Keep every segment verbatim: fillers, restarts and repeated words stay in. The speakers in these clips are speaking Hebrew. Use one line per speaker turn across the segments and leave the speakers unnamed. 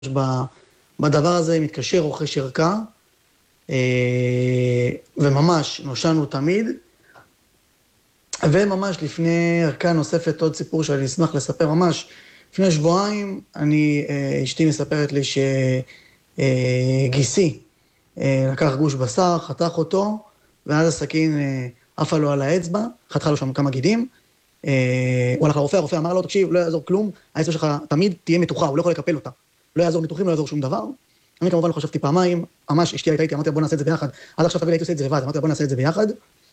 בדבר הזה מתקשר רוכש ערכה, וממש נושענו תמיד, וממש לפני ערכה נוספת עוד סיפור שאני אשמח לספר ממש, לפני שבועיים אני, אשתי מספרת לי שגיסי לקח גוש בשר, חתך אותו, ואז הסכין עפה לו על האצבע, חתכה לו שם כמה גידים, הוא הלך לרופא, הרופא אמר לו, תקשיב, לא יעזור כלום, האצבע שלך תמיד תהיה מתוחה, הוא לא יכול לקפל אותה. לא יעזור ניתוחים, לא יעזור שום דבר. אני כמובן לא חשבתי פעמיים, ממש אשתי הייתה איתי, אמרתי בוא נעשה את זה ביחד. עד עכשיו תמיד הייתי עושה את זה לבד, אמרתי בוא נעשה את זה ביחד.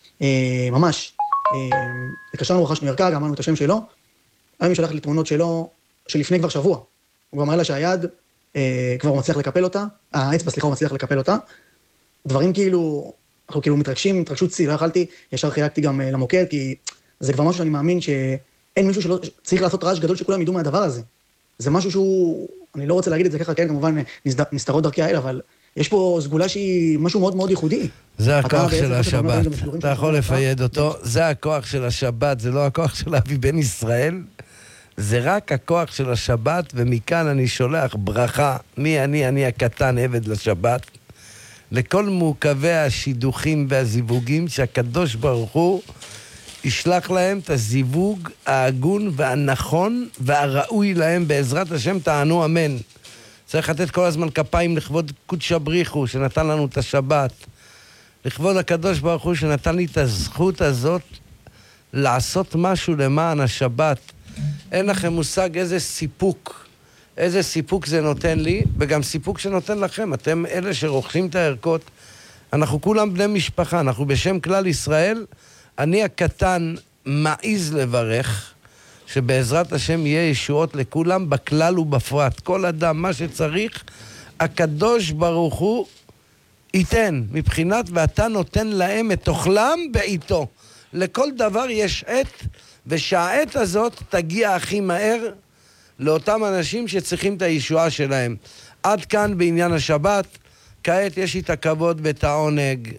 ממש. הקשרנו, רכשנו ערכה, גם אמרנו את השם שלו. היום היא שלחת לי תמונות שלו, שלפני כבר שבוע. הוא אמר לה שהיד כבר הוא מצליח לקפל אותה, האצבע סליחה הוא מצליח לקפל אותה. דברים כאילו, אנחנו כאילו מתרגשים, התרגשות צי, לא יכלתי, ישר חילקתי גם למוקד, כי זה כבר משהו שאני מאמין שאין מישהו שלא צריך לעשות רעש גדול שכולם ידעו מהדבר הזה. זה משהו שהוא, אני לא רוצה להגיד את זה ככה, כן, כמובן נסתרות דרכי האל, אבל יש פה סגולה שהיא משהו מאוד מאוד ייחודי.
זה הכוח של השבת, אתה יכול לפייד אותו, זה הכוח של השבת, זה לא הכוח של אבי בן ישראל, זה רק הכוח של השבת, ומכאן אני שולח ברכה, מי אני, אני הקטן עבד לשבת, לכל מעוכבי השידוכים והזיווגים, שהקדוש ברוך הוא ישלח להם את הזיווג ההגון והנכון והראוי להם בעזרת השם, תענו אמן. צריך לתת כל הזמן כפיים לכבוד קודש בריחו שנתן לנו את השבת, לכבוד הקדוש ברוך הוא שנתן לי את הזכות הזאת לעשות משהו למען השבת. אין לכם מושג איזה סיפוק, איזה סיפוק זה נותן לי, וגם סיפוק שנותן לכם. אתם אלה שרוכשים את הערכות, אנחנו כולם בני משפחה, אנחנו בשם כלל ישראל. אני הקטן מעיז לברך שבעזרת השם יהיה ישועות לכולם בכלל ובפרט. כל אדם, מה שצריך, הקדוש ברוך הוא ייתן, מבחינת ואתה נותן להם את אוכלם בעיתו. לכל דבר יש עת, ושהעת הזאת תגיע הכי מהר לאותם אנשים שצריכים את הישועה שלהם. עד כאן בעניין השבת. כעת יש לי את הכבוד ואת העונג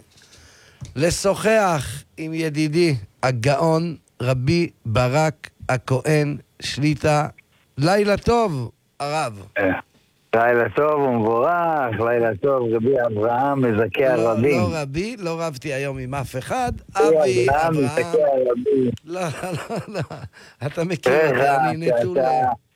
לשוחח עם ידידי הגאון רבי ברק הכהן שליטה. לילה טוב, הרב.
לילה טוב ומבורך, לילה טוב, רבי אברהם מזכה הרבים.
לא רבי, לא רבתי היום עם אף אחד, אבי אברהם מזכה הרבים. לא, לא, לא, אתה מכיר אותי, אני נטולה.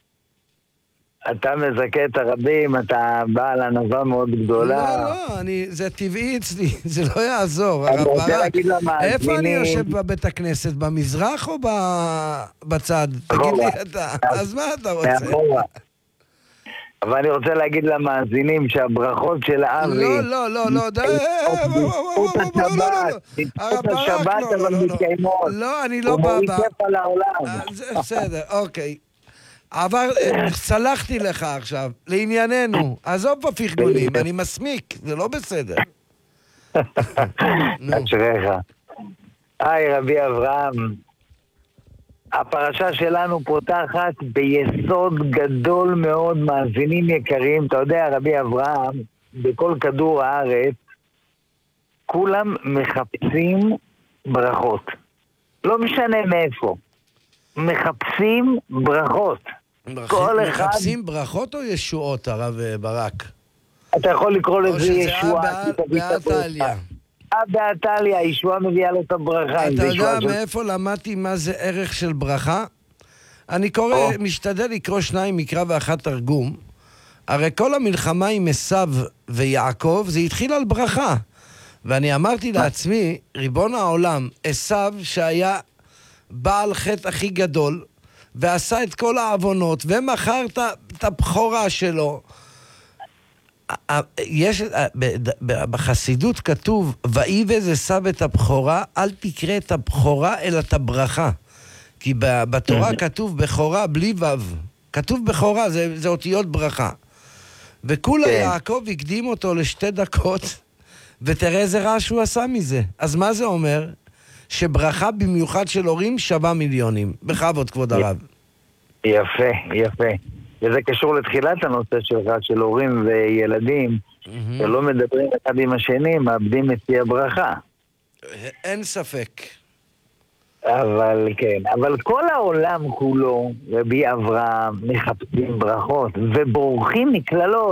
אתה מזכה את הרבים, אתה בעל ענווה מאוד גדולה.
לא, לא, אני, זה טבעי אצלי, זה לא יעזור. הרב ברק, איפה אני יושב בבית הכנסת, במזרח או בצד? תגיד לי אתה, אז מה אתה רוצה?
אבל אני רוצה להגיד למאזינים שהברכות של אבי...
לא, לא, לא, לא, די...
בזכות השבת, בזכות השבת אבל מתקיימות.
לא, אני לא בא...
הוא מוריד על העולם.
בסדר, אוקיי. אבל סלחתי לך עכשיו, לענייננו, עזוב פה פרגונים, אני מסמיק, זה לא בסדר.
אשריך. היי רבי אברהם, הפרשה שלנו פותחת ביסוד גדול מאוד, מאזינים יקרים. אתה יודע רבי אברהם, בכל כדור הארץ, כולם מחפשים ברכות. לא משנה מאיפה. מחפשים ברכות.
מחפשים ברכות או ישועות, הרב ברק?
אתה יכול לקרוא לזה ישועה.
או שזה באתליה.
באתליה, ישועה מביאה לו את הברכה.
אתה יודע מאיפה למדתי מה זה ערך של ברכה? אני קורא, משתדל לקרוא שניים מקרא ואחת תרגום. הרי כל המלחמה עם עשיו ויעקב, זה התחיל על ברכה. ואני אמרתי לעצמי, ריבון העולם, עשיו שהיה בעל חטא הכי גדול, ועשה את כל העוונות, ומכר את הבכורה שלו. יש, בחסידות כתוב, ואיבז עשיו את הבכורה, אל תקרא את הבכורה, אלא את הברכה. כי בתורה כתוב בכורה בלי וו. כתוב בכורה, זה, זה אותיות ברכה. וכולה יעקב הקדים אותו לשתי דקות, ותראה איזה רעש הוא עשה מזה. אז מה זה אומר? שברכה במיוחד של הורים שווה מיליונים. בכבוד, כבוד הרב.
יפה, יפה. וזה קשור לתחילת הנושא שלך, של הורים וילדים, שלא מדברים אחד עם השני, מאבדים את הברכה.
אין ספק.
אבל כן, אבל כל העולם כולו, רבי אברהם, מחפשים ברכות ובורחים מכללות.